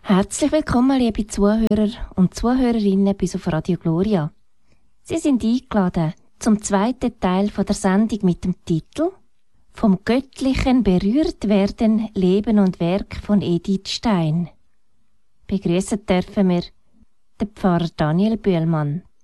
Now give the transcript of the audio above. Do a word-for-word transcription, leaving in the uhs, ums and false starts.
Herzlich willkommen, liebe Zuhörer und Zuhörerinnen bei auf Radio Gloria. Sie sind eingeladen zum zweiten Teil von der Sendung mit dem Titel «Vom Göttlichen berührt werden Leben und Werk» von Edith Stein. Begrüßen dürfen wir den Pfarrer Daniel Bühlmann.